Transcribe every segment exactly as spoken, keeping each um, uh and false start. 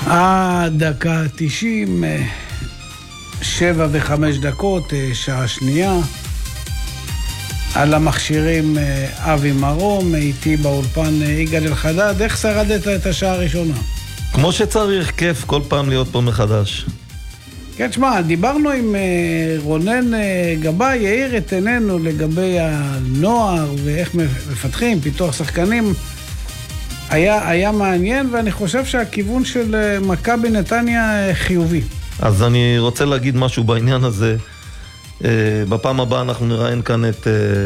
הדקה תשעים, שבע וחמש דקות, שעה שנייה. על המכשירים אבי מרום, איתי באולפן יגאל אלחדד. איך שרדת את השעה הראשונה? כמו שצריך, כיף כל פעם להיות פה מחדש. כן, שמה, דיברנו עם רונן גבאי, יאיר את עינינו לגבי הנוער ואיך מפתחים, פיתוח שחקנים. היה, היה מעניין, ואני חושב שהכיוון של מכבי נתניה חיובי. אז אני רוצה להגיד משהו בעניין הזה. בפעם הבאה אנחנו נראיין כאן את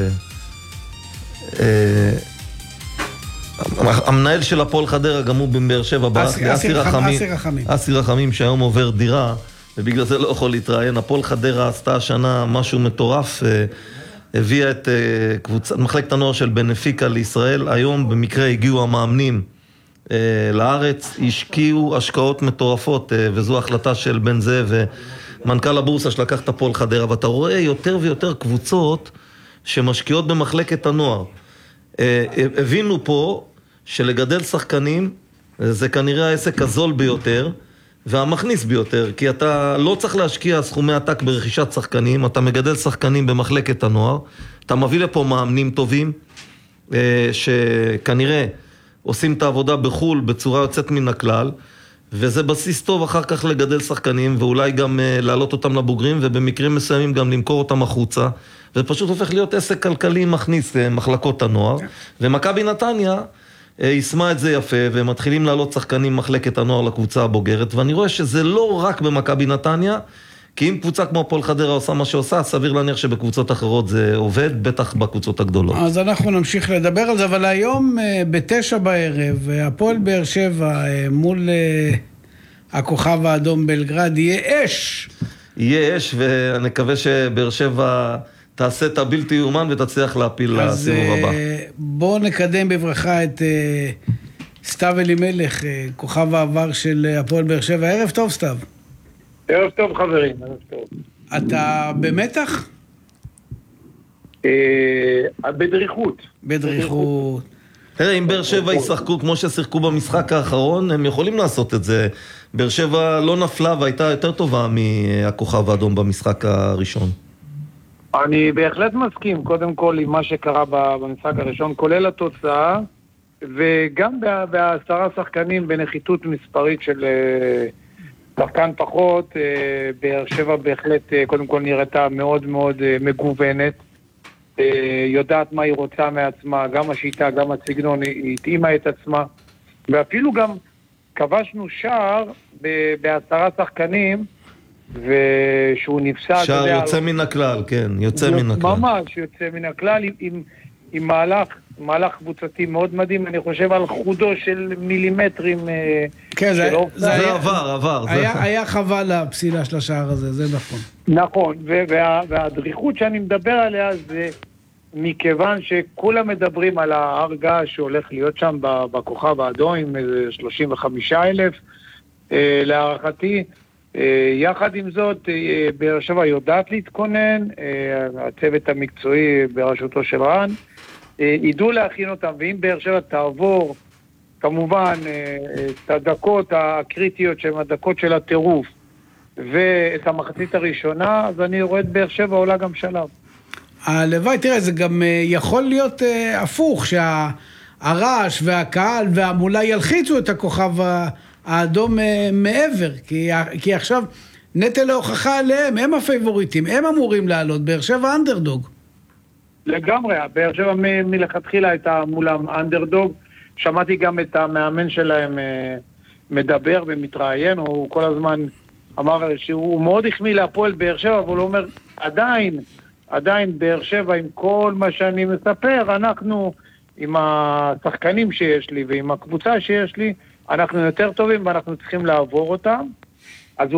המנהל של הפועל חדרה, גם הוא בבאר שבע, אסי רחמים, אסי רחמים שהיום עובר דירה, ובגלל זה לא יכול להתראיין. הפועל חדרה עשתה השנה משהו מטורף, הביאה את קבוצת מחלקת הנוער של בנפיקה לישראל. היום במקרה הגיעו המאמנים לארץ, השקיעו השקעות מטורפות, וזו החלטה של בן זאב ומנכ"ל הבורסה שלקח את הפועל חדרה. ואתה רואה יותר ויותר קבוצות שמשקיעות במחלקת הנוער. הבינו פה שלגדל שחקנים זה כנראה העסק הזול ביותר והמכניס ביותר, כי אתה לא צריך להשקיע סכומי עתק ברכישת שחקנים, אתה מגדל שחקנים במחלקת הנוער, אתה מביא לפה מאמנים טובים, שכנראה עושים את העבודה בחול בצורה יוצאת מן הכלל, וזה בסיס טוב אחר כך לגדל שחקנים, ואולי גם להעלות אותם לבוגרים, ובמקרים מסוימים גם למכור אותם החוצה, וזה פשוט הופך להיות עסק כלכלי מכניס למחלקות הנוער, ומכבי נתניה ישמע את זה יפה, והם מתחילים לעלות שחקנים ממחלקת הנוער לקבוצה הבוגרת, ואני רואה שזה לא רק במכבי נתניה, כי אם קבוצה כמו הפועל חדרה עושה מה שעושה, סביר להניח שבקבוצות אחרות זה עובד, בטח בקבוצות הגדולות. אז אנחנו נמשיך לדבר על זה, אבל היום בתשע בערב, הפועל באר שבע מול הכוכב האדום בלגרד, יהיה אש. יהיה אש, ואני מקווה שבאר שבע תעשה את הבלתי יאומן ותצליח להפיל לסיבוב הבא. אז בואו נקדם בברכה את סתיו אלימלך, כוכב העבר של הפועל באר שבע. ערב טוב, סתיו. ערב טוב, חברים. ערב טוב. אתה במתח? בדריכות. בדריכות. תראה, אם באר שבע ישחקו כמו ששיחקו במשחק האחרון, הם יכולים לעשות את זה. באר שבע לא נפלה והייתה יותר טובה מהכוכב האדום במשחק הראשון. אני בהחלט מסכים, קודם כל, עם מה שקרה במשחק הראשון, כולל התוצאה, וגם בעשרה שחקנים בנחיתות מספרית של שחקן פחות. באר שבע בהחלט, קודם כל, נראתה מאוד מאוד מגוונת, יודעת מה היא רוצה מעצמה, גם השיטה, גם הסגנון, היא התאימה את עצמה, ואפילו גם כבשנו שער בעשרה שחקנים, ושהוא נפסד... שער יוצא מן הכלל, כן, יוצא מן הכלל. ממש יוצא מן הכלל, עם, עם מהלך, מהלך קבוצתי מאוד מדהים, אני חושב על חודו של מילימטרים. כן, זה, זה היה, עבר, עבר. היה, זה... היה חבל הפסילה של השער הזה, זה נכון. נכון, וה, והדריכות שאני מדבר עליה זה מכיוון שכולם מדברים על ההרגה שהולך להיות שם בכוכב האדום, עם איזה שלושים וחמישה אלף, להערכתי, יחד עם זאת, באר שבע יודעת להתכונן, הצוות המקצועי בראשותו של רן, ידעו להכין אותם, ואם באר שבע תעבור, כמובן, את הדקות הקריטיות שהן הדקות של הטירוף, ואת המחצית הראשונה, אז אני רואה את באר שבע עולה גם שלב. הלוואי, תראה, זה גם יכול להיות הפוך, שהרעש והקהל והמולה ילחיצו את הכוכב האדום מעבר, כי, כי עכשיו נטל ההוכחה עליהם, הם הפייבוריטים, הם אמורים לעלות, באר שבע אנדרדוג. לגמרי, באר שבע מ- מלכתחילה הייתה מולם אנדרדוג, שמעתי גם את המאמן שלהם מדבר ומתראיין, הוא כל הזמן אמר שהוא מאוד החמיא להפועל באר שבע, אבל הוא אומר, עדיין, עדיין באר שבע עם כל מה שאני מספר, אנחנו עם השחקנים שיש לי ועם הקבוצה שיש לי, אנחנו יותר טובים ואנחנו צריכים לעבור אותם.